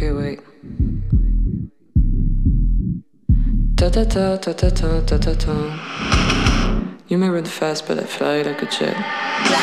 Okay, wait. Ta ta ta ta ta ta ta ta ta. You may run fast, but I fly like a jet.